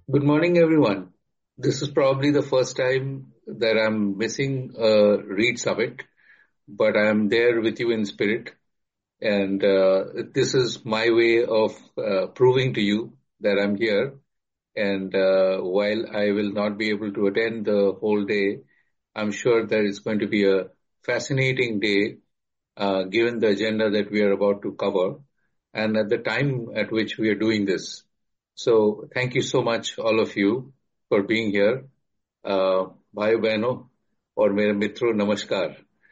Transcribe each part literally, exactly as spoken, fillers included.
Good morning, everyone. This is probably the first time that I'm missing a Read Summit, but I'm there with you in spirit. And uh, this is my way of uh, proving to you that I'm here. And uh, while I will not be able to attend the whole day, I'm sure that it's going to be a fascinating day, uh, given the agenda that we are about to cover and at the time at which we are doing this. So thank you so much, all of you, for being here. Uh, भाइयों बहनों और मेरे मित्रों नमस्कार.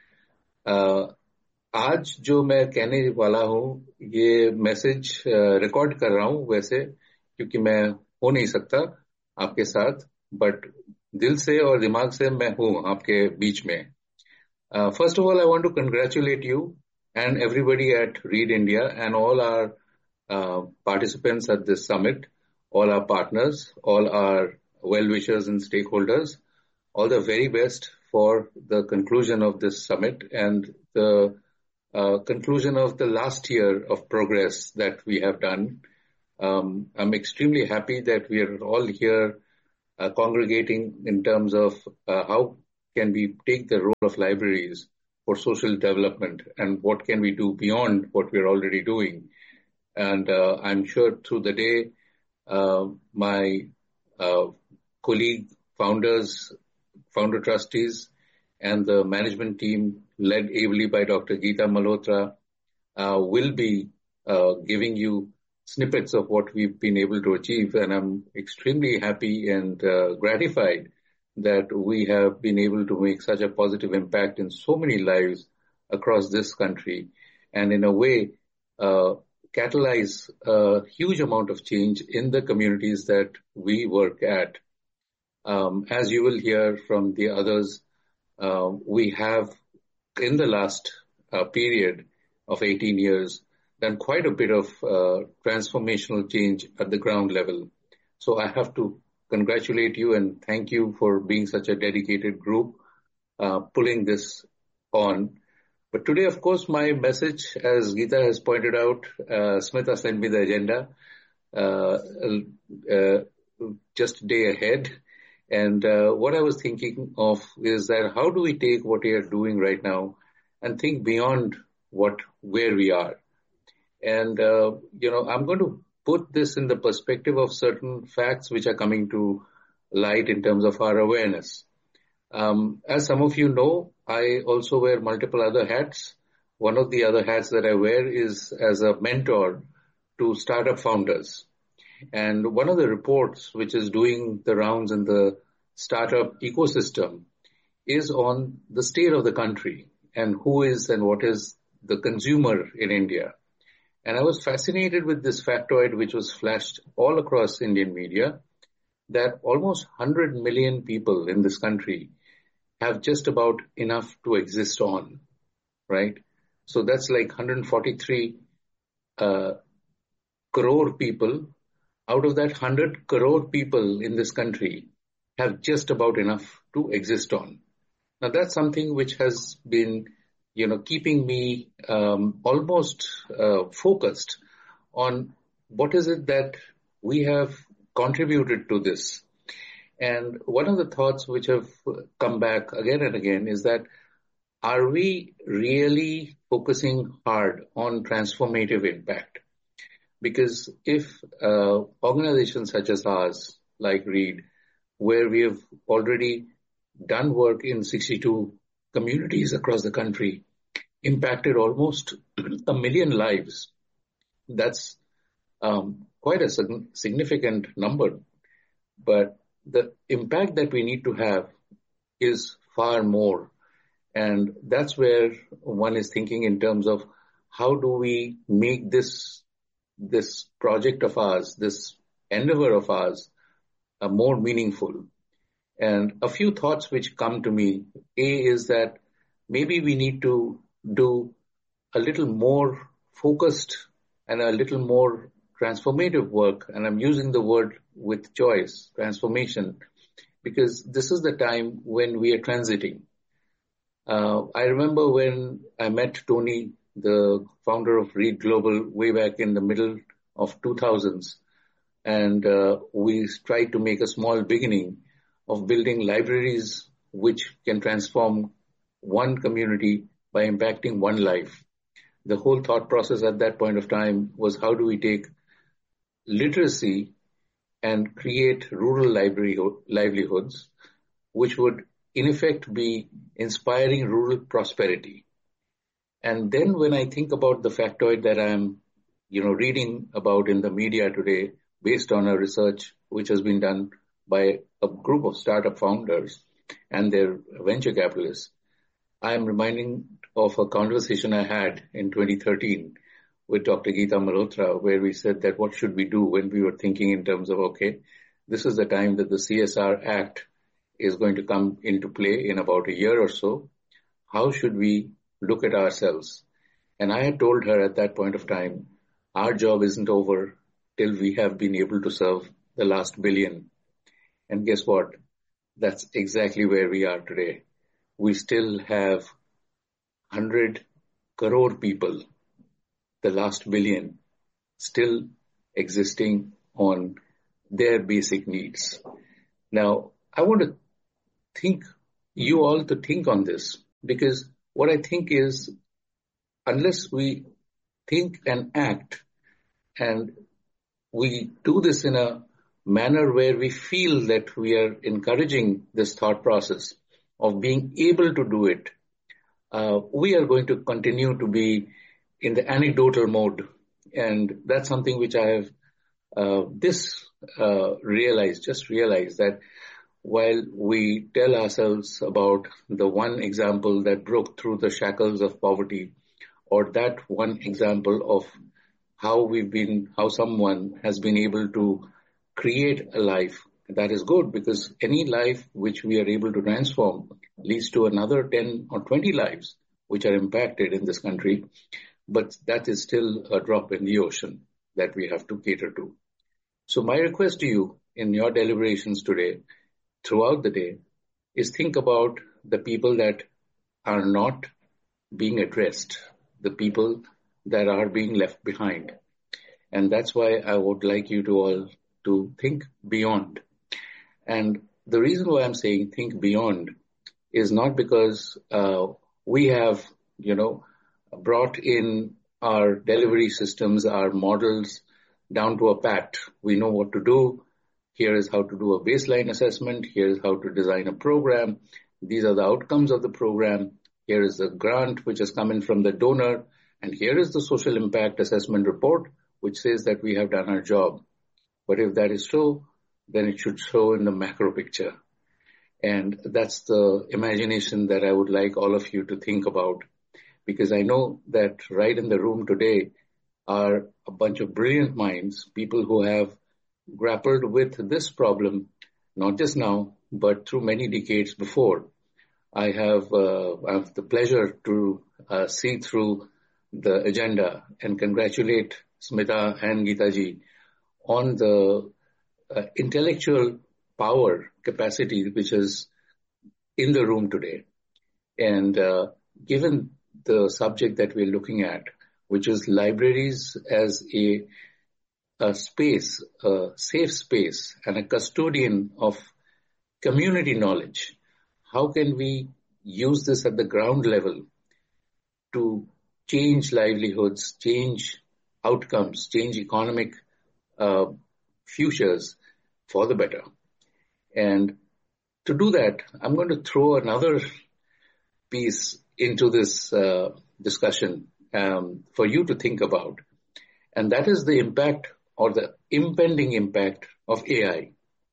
uh, आज जो मैं कहने वाला हूँ ये मैसेज रिकॉर्ड कर रहा हूँ वैसे क्योंकि मैं हो नहीं सकता आपके साथ, बट दिल से और दिमाग से मैं हूँ आपके बीच में. First of all I want to congratulate you and everybody at Read India and all our uh, participants at this summit, all our partners, all our well-wishers and stakeholders, all the very best for the conclusion of this summit and the uh, conclusion of the last year of progress that we have done. Um, I'm extremely happy that we are all here uh, congregating in terms of uh, how can we take the role of libraries for social development and what can we do beyond what we're already doing. And uh, I'm sure through the day, uh, my uh, colleague founders, founder trustees, and the management team led ably by Doctor Geeta Malhotra uh, will be uh, giving you snippets of what we've been able to achieve. And I'm extremely happy and uh, gratified that we have been able to make such a positive impact in so many lives across this country and in a way uh, catalyze a huge amount of change in the communities that we work at. Um, as you will hear from the others, uh, we have in the last uh, period of eighteen years done quite a bit of uh, transformational change at the ground level. So I have to congratulate you and thank you for being such a dedicated group uh, pulling this on. But today, of course, my message, as Geeta has pointed out, uh, Smita sent me the agenda uh, uh, just a day ahead. And uh, what I was thinking of is that how do we take what we are doing right now and think beyond what where we are? And, uh, you know, I'm going to put this in the perspective of certain facts which are coming to light in terms of our awareness. Um, as some of you know, I also wear multiple other hats. One of the other hats that I wear is as a mentor to startup founders. And one of the reports which is doing the rounds in the startup ecosystem is on the state of the country and who is and what is the consumer in India. And I was fascinated with this factoid which was flashed all across Indian media that almost one hundred million people in this country have just about enough to exist on, right? So that's like one hundred forty-three uh, crore people. Out of that one hundred crore people in this country have just about enough to exist on. Now that's something which has been, you know, keeping me um, almost uh, focused on what is it that we have contributed to this. And one of the thoughts which have come back again and again is that are we really focusing hard on transformative impact? Because if uh, organizations such as ours, like Read, where we have already done work in sixty-two communities across the country, impacted almost a million lives, that's um, quite a significant number. But the impact that we need to have is far more. And that's where one is thinking in terms of how do we make this this project of ours, this endeavor of ours, uh, more meaningful. And a few thoughts which come to me. A is that maybe we need to do a little more focused and a little more transformative work. And I'm using the word with choice, transformation, because this is the time when we are transiting. Uh, I remember when I met Tony, the founder of Read Global, way back in the middle of two thousands. and uh, we tried to make a small beginning of building libraries which can transform one community by impacting one life. The whole thought process at that point of time was, how do we take literacy and create rural library livelihoods, which would in effect be inspiring rural prosperity. And then when I think about the factoid that I'm, you know, reading about in the media today, based on a research which has been done by a group of startup founders and their venture capitalists, I'm reminding of a conversation I had in twenty thirteen with Doctor Geeta Malhotra, where we said that what should we do when we were thinking in terms of, okay, this is the time that the C S R Act is going to come into play in about a year or so. How should we look at ourselves? And I had told her at that point of time, our job isn't over till we have been able to serve the last billion. And guess what? That's exactly where we are today. We still have one hundred crore people, the last billion, still existing on their basic needs. Now, I want to think you all to think on this, because what I think is, unless we think and act, and we do this in a manner where we feel that we are encouraging this thought process of being able to do it, uh, we are going to continue to be in the anecdotal mode. And that's something which I have uh, this uh, realized, just realized that while we tell ourselves about the one example that broke through the shackles of poverty, or that one example of how we've been, how someone has been able to create a life, that is good, because any life which we are able to transform leads to another ten or twenty lives which are impacted in this country. But that is still a drop in the ocean that we have to cater to. So my request to you in your deliberations today, throughout the day, is think about the people that are not being addressed, the people that are being left behind. And that's why I would like you to all to think beyond. And the reason why I'm saying think beyond is not because uh, we have, you know, brought in our delivery systems, our models down to a pat. We know what to do. Here is how to do a baseline assessment. Here is how to design a program. These are the outcomes of the program. Here is the grant which has come in from the donor. And here is the social impact assessment report, which says that we have done our job. But if that is so, then it should show in the macro picture. And that's the imagination that I would like all of you to think about, because I know that right in the room today are a bunch of brilliant minds, people who have grappled with this problem, not just now, but through many decades before. I have, uh, I have the pleasure to uh, see through the agenda and congratulate Smita and Geetaji on the uh, intellectual power capacity which is in the room today. And uh, given the subject that we're looking at, which is libraries as a, a space, a safe space, and a custodian of community knowledge, how can we use this at the ground level to change livelihoods, change outcomes, change economic uh, futures for the better? And to do that, I'm going to throw another piece into this uh, discussion um, for you to think about. And that is the impact or the impending impact of A I.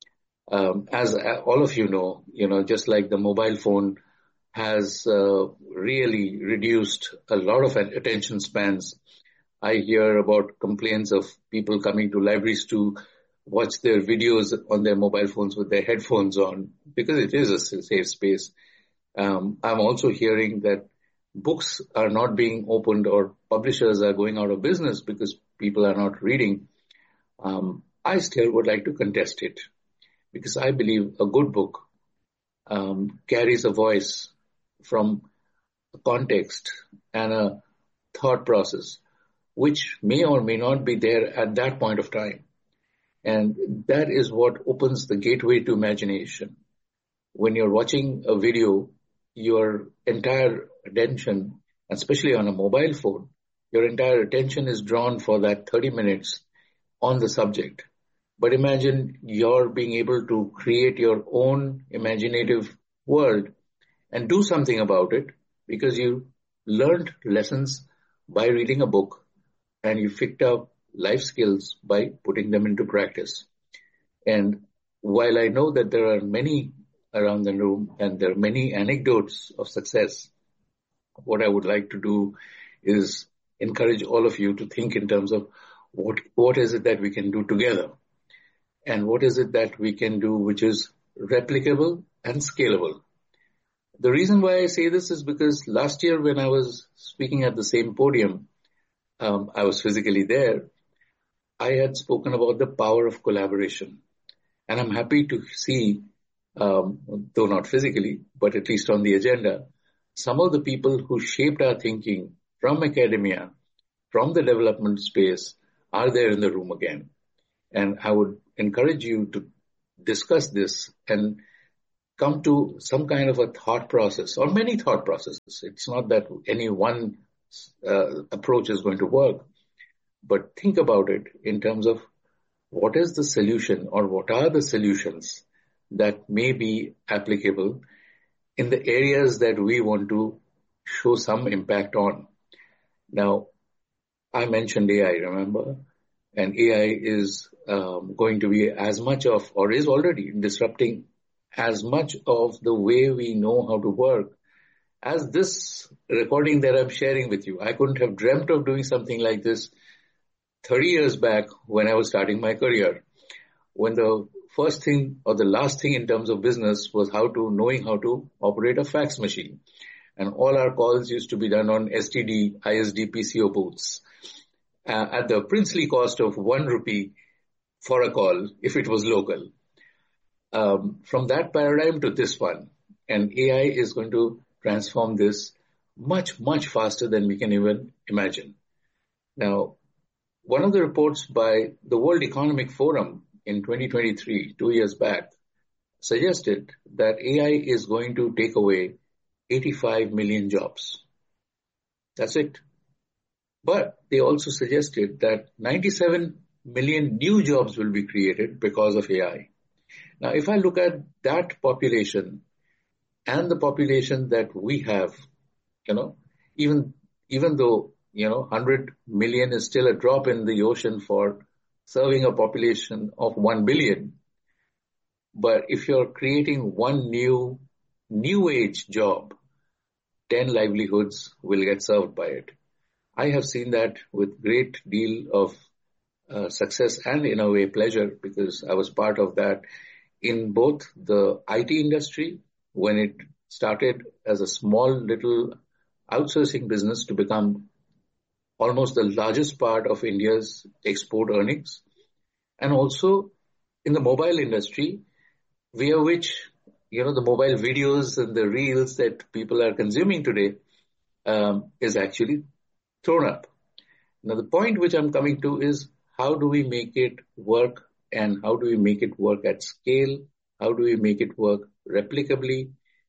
Um, as all of you know, you know, just like the mobile phone has uh, really reduced a lot of attention spans. I hear about complaints of people coming to libraries to watch their videos on their mobile phones with their headphones on, because it is a safe space. Um, I'm also hearing that books are not being opened or publishers are going out of business because people are not reading. Um, I still would like to contest it, because I believe a good book um, carries a voice from a context and a thought process which may or may not be there at that point of time. And that is what opens the gateway to imagination. When you're watching a video, your entire attention, especially on a mobile phone, your entire attention is drawn for that thirty minutes on the subject. But imagine you're being able to create your own imaginative world and do something about it because you learned lessons by reading a book and you picked up life skills by putting them into practice. And while I know that there are many around the room and there are many anecdotes of success, what I would like to do is encourage all of you to think in terms of what, what is it that we can do together and what is it that we can do which is replicable and scalable. The reason why I say this is because last year when I was speaking at the same podium, um, I was physically there. I had spoken about the power of collaboration. And I'm happy to see, um, though not physically, but at least on the agenda, some of the people who shaped our thinking from academia, from the development space, are there in the room again. And I would encourage you to discuss this and come to some kind of a thought process or many thought processes. It's not that any one uh, approach is going to work, but think about it in terms of what is the solution or what are the solutions that may be applicable in the areas that we want to show some impact on. Now, I mentioned A I, remember? And A I is um, going to be as much of, or is already disrupting as much of the way we know how to work as this recording that I'm sharing with you. I couldn't have dreamt of doing something like this thirty years back when I was starting my career, when the first thing or the last thing in terms of business was how to knowing how to operate a fax machine. And all our calls used to be done on S T D, I S D, P C O booths uh, at the princely cost of one rupee for a call if it was local. Um, from that paradigm to this one, and A I is going to transform this much, much faster than we can even imagine. Now, one of the reports by the World Economic Forum in twenty twenty-three, two years back, suggested that A I is going to take away eighty-five million jobs. That's it. But they also suggested that ninety-seven million new jobs will be created because of A I. Now, if I look at that population and the population that we have, you know, even, even though, you know, one hundred million is still a drop in the ocean for serving a population of one billion. But if you're creating one new, new age job, ten livelihoods will get served by it. I have seen that with great deal of uh, success and in a way pleasure because I was part of that in both the I T industry when it started as a small little outsourcing business to become almost the largest part of India's export earnings, and also in the mobile industry, via which, you know, the mobile videos and the reels that people are consuming today um, is actually thrown up. Now, the point which I'm coming to is how do we make it work and how do we make it work at scale? How do we make it work replicably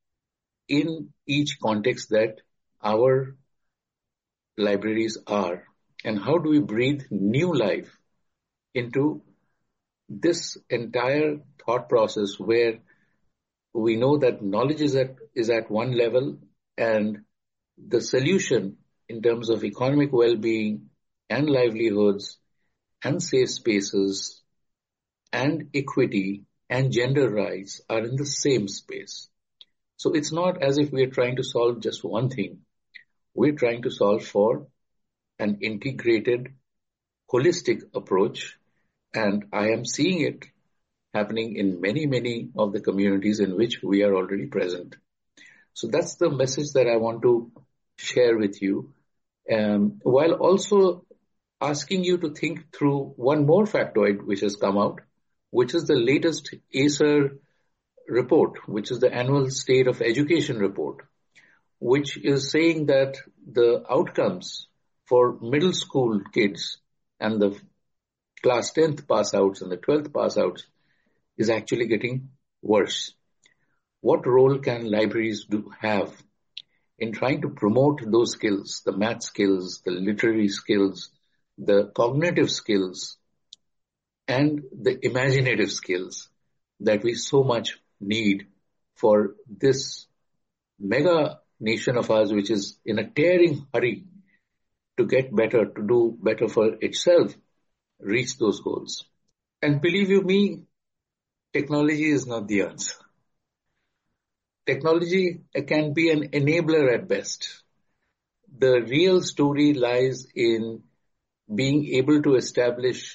in each context that our libraries are? And how do we breathe new life into this entire thought process where we know that knowledge is at, is at one level and the solution in terms of economic well-being and livelihoods and safe spaces and equity and gender rights are in the same space. So it's not as if we are trying to solve just one thing. We're trying to solve for an integrated, holistic approach, and I am seeing it happening in many, many of the communities in which we are already present. So that's the message that I want to share with you, um, while also asking you to think through one more factoid which has come out, which is the latest ACER report, which is the annual State of Education report, which is saying that the outcomes for middle school kids and the class tenth pass outs and the twelfth pass outs is actually getting worse. What role can libraries do have in trying to promote those skills, the math skills, the literary skills, the cognitive skills, and the imaginative skills that we so much need for this mega nation of ours, which is in a tearing hurry to get better, to do better for itself, reach those goals. And believe you me, technology is not the answer. Technology can be an enabler at best. The real story lies in being able to establish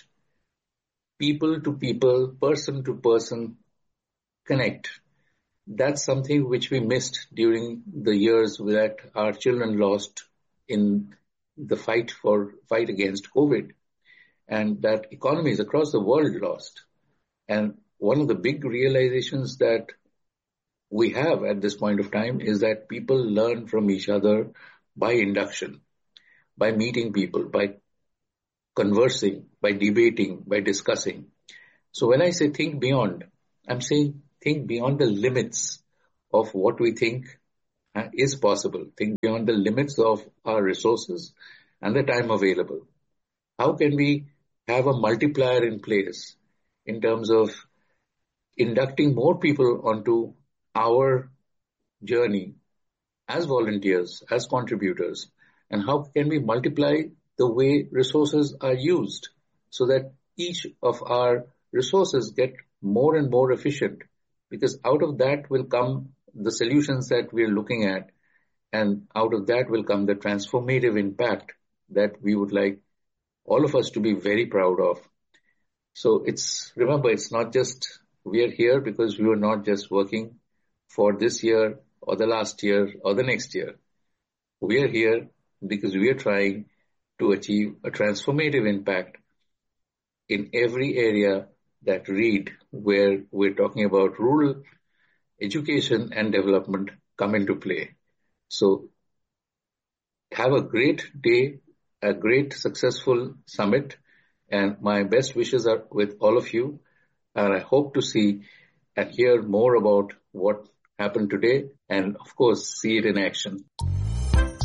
people to people, person to person connect. That's something which we missed during the years that our children lost in the fight for fight against COVID, and that economies across the world lost. And one of the big realizations that we have at this point of time is that people learn from each other by induction, by meeting people, by conversing, by debating, by discussing. So when I say think beyond, I'm saying think beyond the limits of what we think is possible. Think beyond the limits of our resources and the time available. How can we have a multiplier in place in terms of inducting more people onto our journey as volunteers, as contributors, and how can we multiply the way resources are used so that each of our resources get more and more efficient, because out of that will come the solutions that we're looking at, and out of that will come the transformative impact that we would like all of us to be very proud of. So it's, remember, it's not just we are here because we were not just working for this year or the last year or the next year. We are here because we are trying to achieve a transformative impact in every area that READ, where we're talking about rural education and development, come into play. So have a great day, a great successful summit, and my best wishes are with all of you. And I hope to see and hear more about what happened today and, of course, see it in action.